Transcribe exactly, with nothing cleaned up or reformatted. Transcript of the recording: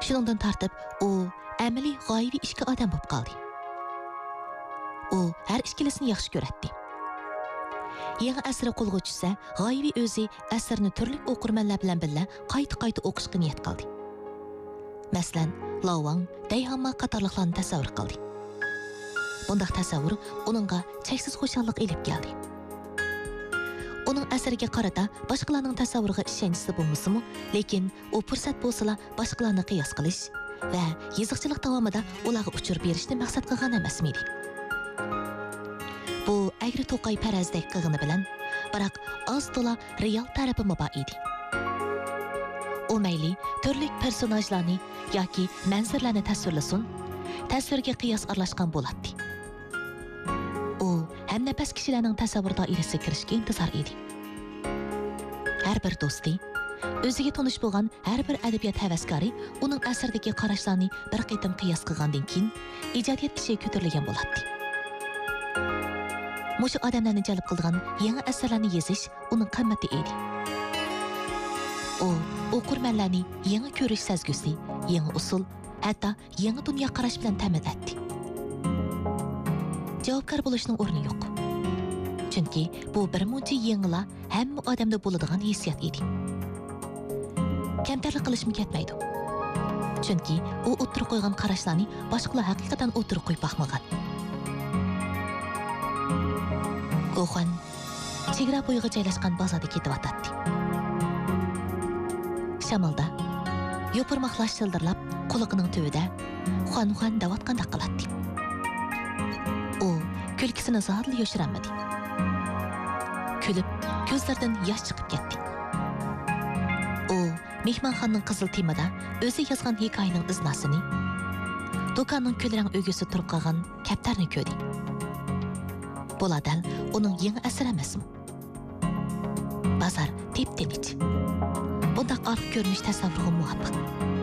Shuningdan tartib, u amaliy g'oyaviy ishga odam bo'lib qoldi. U har ikkilisini yaxshi ko'radi. Yangi asri qo'lga tushsa, g'oyaviy o'zi asrni turli o'qirmanlar bilan birga qayta-qayta o'qishga niyat qildi. Masalan, Lavang, Dayhamma qatorliqlarni tasavvur qildi. Bundaq tasavvur uningga cheksiz xo'shallik elib keldi. Uning asariga qarata boshqalarning tasavvuriga ishonchisi bo'lmasa-mu, lekin u fursat bo'lsa-la boshqalarni qiyos qilish va yiziqchilik davomida ularga uchur berishni maqsad qilgan emasmidi. Bu agri to'qay parazdek qilg'ini bilan, biroq oz to'la real tarafi bor edi. U mayli turli personajlarni yoki manzarlarni tasvirlasin, tasvirga qiyos aralashgan bo'ladi. U ham nafas kishilarning tasavvur doirasiga kirishga intizor edi. Har bir do'sti, o'ziga tonish bo'lgan har bir adabiyot havaskori uning asardagi qarashlarni bir qitim qiyos qilgandan keyin ijodiyat ishiga ko'tarilgan bo'ladi. Mushu odamlarni jalb qilgan yangi asarlarni yozish uning qimmati edi. U o'qirmanlarni yangi ko'rish sezgusi, yangi usul, hatto yangi dunyo qarash bilan ta'min etdi. Javobgar bo'lishning o'rni yo'q. Chunki bu bir muncha yangilar hamma odamda bo'ladigan hissiyat edi. Kamtarlik qilishmi ketmaydi. Chunki u o'tirib qo'ygan qarashlarni boshqalar haqiqatan o'tirib qo'yib baxmagan. Go'xan chegara bo'yiga joylashgan bozorda ketib o'tadi. Shamolda yo'pirmoqlar shildirlab quloqining tubida xon-xon davatgandek qiladi. U kulkisini zodli yoshirmadi. Kulib, ko'zlaridan yosh chiqib ketdi. U mehmonxonaning qizil temada o'zi yozgan hikoyaning iznasini, do'konning kulrang o'g'isi turib qolgan kaptarni ko'rdi. Bo'ladal uning yangi asari emasmi? Bozor tep-tinch. Bundaq orq ko'rinish tasavvurga muvofiq.